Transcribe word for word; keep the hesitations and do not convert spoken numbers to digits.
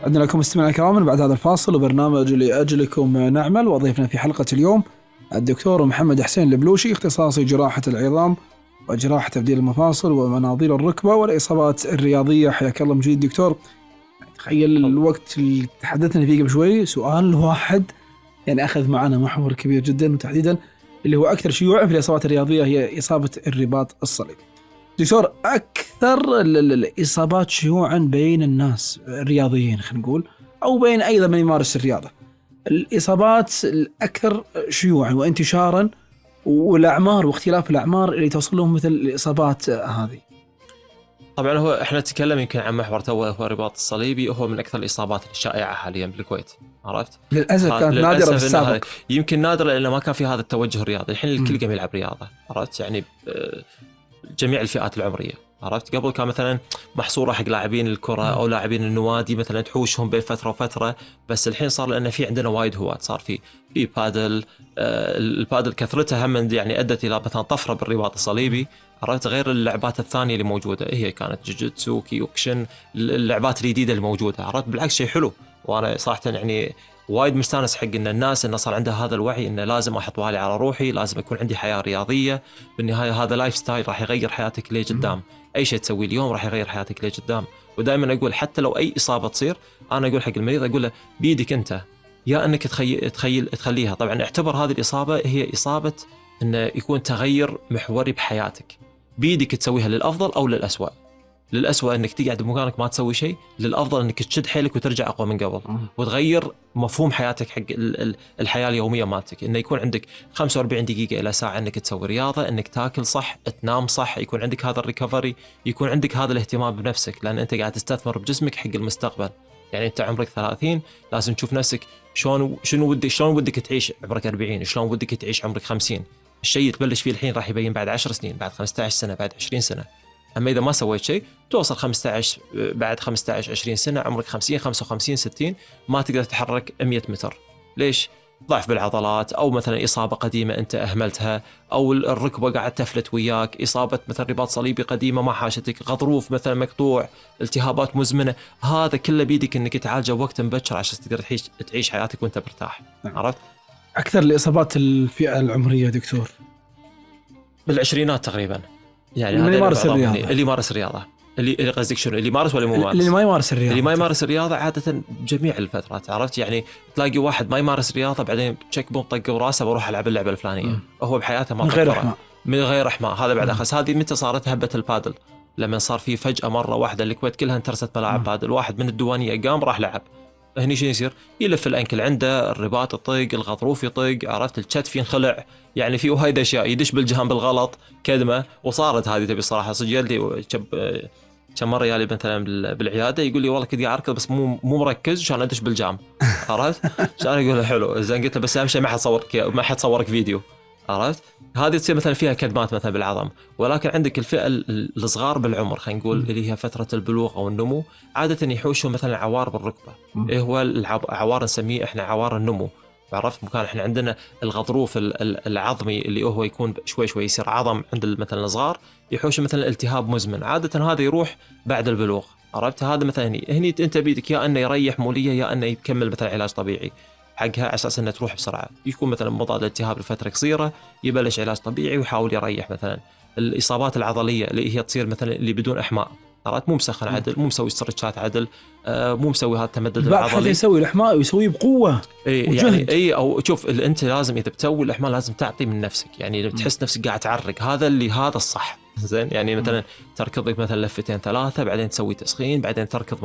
عدنا لكم استماع الكرام بعد هذا الفاصل وبرنامج لأجلكم نعمل. وضيفنا في حلقة اليوم الدكتور محمد حسين البلوشي، اختصاصي جراحة العظام وجراحة تبديل المفاصل ومناظير الركبة والإصابات الرياضية. حياك الله من جديد دكتور. تخيل الوقت اللي تحدثنا فيه قبل شوي، سؤال واحد يعني أخذ معنا محور كبير جدا، وتحديدا اللي هو أكثر شيوعا في الإصابات الرياضية هي إصابة الرباط الصليبي. دكتور، أكثر الإصابات شيوعا بين الناس الرياضيين خلينا نقول، أو بين أيضا من يمارس الرياضة، الإصابات الأكثر شيوعا وانتشارا والأعمار واختلاف الأعمار اللي توصل لهم مثل الإصابات هذه. طبعا هو احنا نتكلم يمكن عن محور تو هو الرباط الصليبي، وهو من أكثر الإصابات الشائعة حاليا بالكويت. عرفت؟ للأسف كانت نادرة بالسابق، يمكن نادرة لأنه ما كان في هذا التوجه الرياضي. الحين الكل قام يلعب رياضة، عرفت؟ يعني جميع الفئات العمرية، عرفت؟ قبل كان مثلا محصورة حق لاعبين الكرة أو لاعبين النوادي مثلا تحوشهم بين فترة وفترة، بس الحين صار لأن في عندنا وايد هواة، صار في في بادل. آه البادل كثرتها هم يعني أدت إلى مثلا طفرة بالرباط الصليبي، عرفت؟ غير اللعبات الثانية اللي موجودة، هي كانت جوجيتسو، كيوكشن، اللعبات الجديدة اللي موجودة، عرفت؟ بالعكس شيء حلو، وأنا صراحة يعني وايد مستانس حق ان الناس انه صار عندها هذا الوعي انه لازم احط بالي على روحي، لازم يكون عندي حياه رياضيه. بالنهايه هذا لايف ستايل راح يغير حياتك ليه قدام. اي شيء تسويه اليوم راح يغير حياتك ليه قدام. ودائما اقول حتى لو اي اصابه تصير، انا اقول حق المريض، اقول له بيدك انت، يا انك تخيل تخيل تخليها. طبعا اعتبر هذه الاصابه هي اصابه انه يكون تغير محوري بحياتك، بيدك تسويها للافضل او للأسوأ. للأسوأ انك تقعد بمكانك ما تسوي شيء، للافضل انك تشد حيلك وترجع اقوى من قبل وتغير مفهوم حياتك حق الحياه اليوميه مالتك. انه يكون عندك خمسة وأربعين دقيقه الى ساعه انك تسوي رياضه، انك تاكل صح، تنام صح، يكون عندك هذا الريكفري، يكون عندك هذا الاهتمام بنفسك، لان انت قاعد تستثمر بجسمك حق المستقبل. يعني انت عمرك ثلاثين لازم تشوف نفسك شلون شنو ودك شلون ودك تعيش عمرك أربعين، شلون ودك تعيش عمرك خمسين. الشيء تبلش فيه الحين راح يبين بعد عشر سنين، بعد خمسة عشر سنه، بعد عشرين سنه. أما إذا ما سويت شيء توصل خمسة عشر بعد خمسة عشر عشرين سنة، عمرك خمسين خمسة وخمسين ستين، ما تقدر تتحرك مية متر. ليش؟ ضعف بالعضلات، أو مثلا إصابة قديمة أنت أهملتها، أو الركبة قاعد تفلت وياك، إصابة مثلا رباط صليبي قديمة ما حاشتك، غضروف مثلا مقطوع، التهابات مزمنة. هذا كله بيدك أنك تعالجه وقت مبكر عشان تقدر تعيش تعيش حياتك وأنت مرتاح. عرفت؟ أكثر الإصابات الفئة العمرية دكتور بالعشرينات تقريبا. يعني اللي يمارس الرياضة، اللي يمارس الرياضة، اللي قصدك شنو؟ اللي يمارس ولا مو ممارس؟ اللي ما يمارس الرياضة. اللي ما يمارس الرياضة عادة جميع الفترات، عرفت؟ يعني تلاقي واحد ما يمارس رياضة بعدين تشك بوم طق براسه بروح ألعب اللعبة الفلانية، وهو بحياته ما من غير رحمة، من غير رحمة. هذا بعد أخس. هذه متى صارت؟ هبة البادل، لما صار في فجأة مرة واحدة الكويت كلها انترست ملاعب بادل. واحد من الديوانية قام راح لعب، هني شو يصير؟ يلف الأنكل عنده، الرباط يطق، الغضروف يطق، عرفت؟ الكتف ينخلع، يعني في وايد أشياء، يدش بالجهام بالغلط كدمة. وصارت هذه تبي الصراحة سجل لي كم مرة يالي مثلا بالعيادة يقول لي والله كنت قاعد أركض بس مو مو مركز عشان أدش بالجام، عرفت؟ عشان يقول له حلو زين. قلت له بس أهم شيء ما حد صورك ما حد صورك فيديو، عرفت؟ هذه تصير مثلا فيها كدمات مثلا بالعظم. ولكن عندك الفئة الصغار بالعمر خلينا نقول اللي هي فترة البلوغ أو النمو، عادة يحوشوا مثلا عوار بالركبة. إيه هو العوار؟ نسميه إحنا عوار النمو، عرفت؟ مكان إحنا عندنا الغضروف العظمي اللي هو يكون شوي شوي يصير عظم عند مثلا الصغار، يحوش مثلا التهاب مزمن، عادة هذا يروح بعد البلوغ، عرفت؟ هذا مثلا هني هني أنت بيدك يا أنه يريح مولية يا أنه يكمل مثلا علاج طبيعي حقها على أساس أنها تروح بسرعة. يكون مثلا مضاد الالتهاب لفترة قصيرة يبلش علاج طبيعي ويحاول يريح. مثلا الإصابات العضلية اللي هي تصير مثلا اللي بدون إحماء، عرفت؟ مو مسخن عدل، مو مسوي استرتشات عدل، آه مو مسوي هذا التمدد العضلي. بعد يسوي الإحماء ويسويه بقوة إيه وجهد. يعني اي او شوف انت لازم اذا بتسوي الإحماء لازم تعطي من نفسك، يعني بتحس نفسك قاعد تعرق، هذا اللي هذا الصح. زين يعني مثلا تركض مثلا لفتين ثلاثة، بعدين تسوي تسخين، بعدين تركض